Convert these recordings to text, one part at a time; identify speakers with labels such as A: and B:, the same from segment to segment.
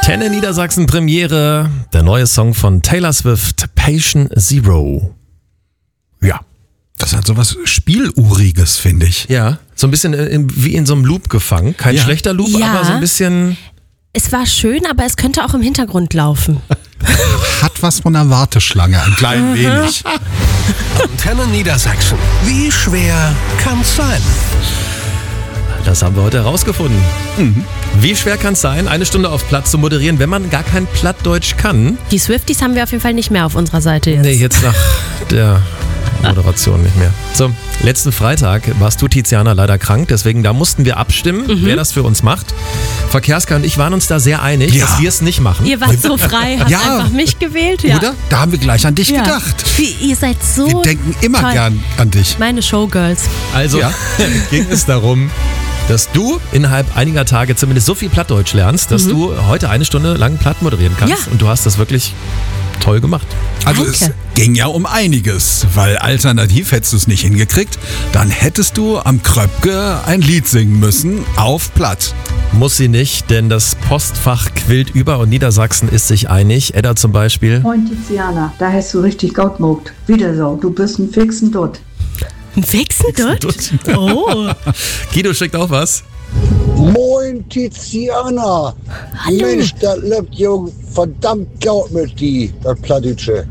A: Antenne Niedersachsen Premiere, der neue Song von Taylor Swift, Patient Zero.
B: Ja, das hat so was Spieluriges, finde ich.
A: Ja, so ein bisschen wie in so einem Loop gefangen. Kein schlechter Loop,
C: Ja.
A: aber so ein bisschen...
C: Es war schön, aber es könnte auch im Hintergrund laufen.
B: Hat was von einer Warteschlange, ein klein wenig.
D: Antenne Niedersachsen. Wie schwer kann's sein?
A: Das haben wir heute herausgefunden. Wie schwer kann es sein, eine Stunde auf Platt zu moderieren, wenn man gar kein Plattdeutsch kann?
C: Die Swifties haben wir auf jeden Fall nicht mehr auf unserer Seite jetzt.
A: Nee, jetzt nach der Moderation nicht mehr. So, letzten Freitag warst du, Tiziana, leider krank, deswegen da mussten wir abstimmen, wer das für uns macht. Verkehrska und ich waren uns da sehr einig,
B: Ja.
A: dass wir es nicht machen.
C: Ihr wart so frei, habt
B: Ja.
C: einfach mich gewählt. Ja.
B: Oder? Da haben wir gleich an dich
C: Ja.
B: gedacht.
C: Wie, ihr seid so
B: Wir denken immer
C: toll.
B: gern an dich.
C: Meine Showgirls.
A: Also
B: Ja.
A: ging es darum, dass du innerhalb einiger Tage zumindest so viel Plattdeutsch lernst, dass du heute eine Stunde lang Platt moderieren kannst.
C: Ja.
A: Und du hast das wirklich toll gemacht.
B: Also
C: Danke.
B: es ging ja um einiges, weil alternativ hättest du es nicht hingekriegt, dann hättest du am Kröpke ein Lied singen müssen auf Platt.
A: Muss sie nicht, denn das Postfach quillt über und Niedersachsen ist sich einig. Edda zum Beispiel.
E: Moin Tiziana, da hast du richtig gut gemacht. Wieder so, du bist ein fixen Dutt.
C: Ein Fixen dort? Oh.
A: Guido schickt auch was.
F: Moin Tiziana!
C: Hallo.
F: Mensch, das lebt ja verdammt gut mit die, das Plattdeutsche.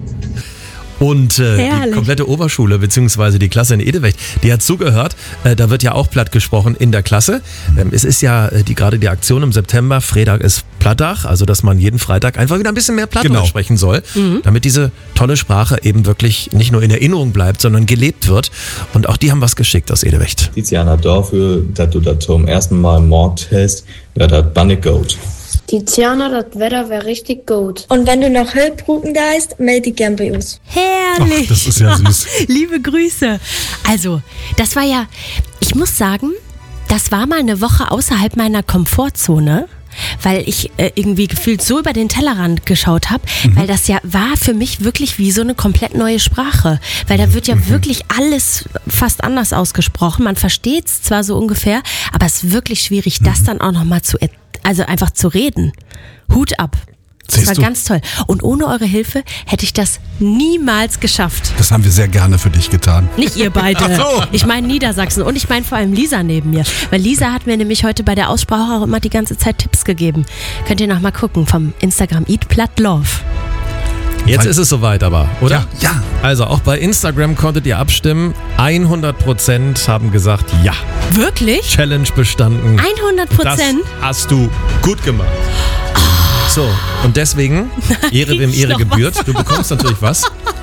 A: Und die
C: Herrlich.
A: komplette Oberschule bzw. die Klasse in Edewecht, die hat zugehört. Da wird ja auch platt gesprochen in der Klasse. Es ist ja gerade die Aktion im September, Freitag ist Plattdach, also dass man jeden Freitag einfach wieder ein bisschen mehr Plattdeutsch
B: Genau.
A: sprechen soll, damit diese tolle Sprache eben wirklich nicht nur in Erinnerung bleibt, sondern gelebt wird. Und auch die haben was geschickt aus Edewecht.
G: Tiziana, dafür, dass du das zum ersten Mal morgt hast, wäre das Bunny Goat.
H: Tiziana, das Wetter wäre richtig gut.
I: Und wenn du noch Hilfbrücken da ist, melde dich gern bei uns.
C: Herrlich.
B: Ach, das ist ja süß.
C: Liebe Grüße. Also, das war ja, ich muss sagen, das war mal eine Woche außerhalb meiner Komfortzone, weil ich irgendwie gefühlt so über den Tellerrand geschaut habe, weil das ja war für mich wirklich wie so eine komplett neue Sprache, weil da wird ja wirklich alles fast anders ausgesprochen. Man versteht es zwar so ungefähr, aber es ist wirklich schwierig, das dann auch nochmal also einfach zu reden. Hut ab. Das
B: Siehst
C: war
B: du?
C: ganz toll. Und ohne eure Hilfe hätte ich das niemals geschafft.
B: Das haben wir sehr gerne für dich getan.
C: Nicht ihr beide.
B: Ach so.
C: Ich meine Niedersachsen und ich meine vor allem Lisa neben mir. Weil Lisa hat mir nämlich heute bei der Aussprache auch immer die ganze Zeit Tipps gegeben. Könnt ihr noch mal gucken vom Instagram Eat Platt Love.
A: Jetzt ist es soweit aber, oder?
B: Ja.
A: Also auch bei Instagram konntet ihr abstimmen. 100% haben gesagt, ja.
C: Wirklich?
A: Challenge bestanden.
C: 100%?
A: Das hast du gut gemacht. So, und deswegen, Ehre wem Ehre
C: noch
A: gebührt. Du bekommst natürlich was.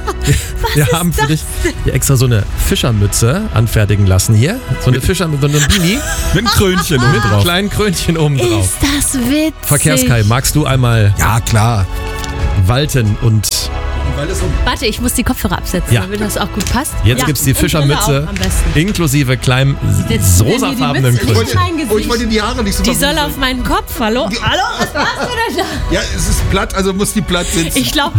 A: Wir haben für dich hier extra so eine Fischermütze anfertigen lassen hier. So eine Fischermütze, so eine Beanie
B: Mit einem Krönchen oben
A: mit einem
B: drauf.
A: kleinen Krönchen oben drauf.
C: Ist das witzig?
A: Verkehrskai, magst du einmal
B: Ja, klar.
A: walten und
C: Warte, ich muss die Kopfhörer absetzen,
A: Ja.
C: damit das auch gut passt.
A: jetzt
C: Ja,
A: gibt's die
C: und Brille
A: Fischermütze
C: auch am besten.
A: inklusive kleinem
C: Jetzt nehmen die
A: rosafarbenen
C: Mütze nicht
A: Krönchen.
C: in mein Gesicht.
B: die Haare nicht so
C: Die soll auf meinen Kopf. Hallo? Hallo? Was machst du denn da?
B: Ja, es ist platt, also muss die platt sitzen.
C: Ich glaube,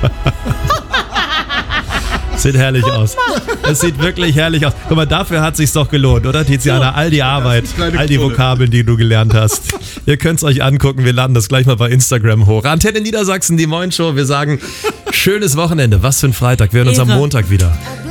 A: Sieht herrlich aus. Es sieht wirklich herrlich aus. Guck mal, dafür hat sich's doch gelohnt, oder Tiziana? All die Arbeit,
B: kleine
A: all die
B: Krone.
A: Vokabeln, die du gelernt hast. Ihr könnt's euch angucken. Wir laden das gleich mal bei Instagram hoch. Antenne Niedersachsen, die Moin Show. Wir sagen, schönes Wochenende. Was für ein Freitag. Wir hören uns am
C: Ehre.
A: Montag wieder.